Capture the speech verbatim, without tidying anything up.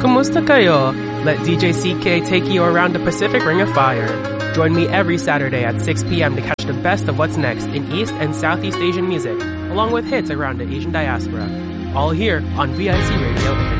Kumusta kayo? Let D J C K take you around the Pacific Ring of Fire. Join me every Saturday at six p.m. to catch the best of what's next in East and Southeast Asian music, along with hits around the Asian diaspora. All here on V I C Radio.